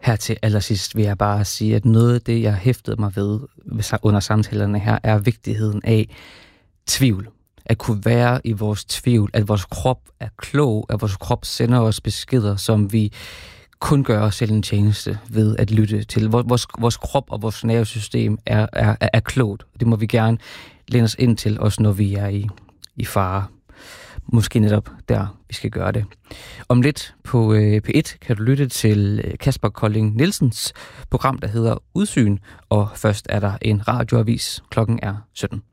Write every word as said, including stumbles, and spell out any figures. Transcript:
her til allersidst vil jeg bare sige, at noget af det, jeg hæftede mig ved under samtalerne her, er vigtigheden af tvivl. At kunne være i vores tvivl, at vores krop er klog, at vores krop sender os beskeder, som vi kun gør os selv en tjeneste ved at lytte til. Vores, vores krop og vores nervesystem er, er, er klogt. Det må vi gerne læne os ind til, også når vi er i, i fare. Måske netop der, vi skal gøre det. Om lidt på øh, P et kan du lytte til Kasper Kolding Nielsens program, der hedder Udsyn, og først er der en radioavis. Klokken er sytten.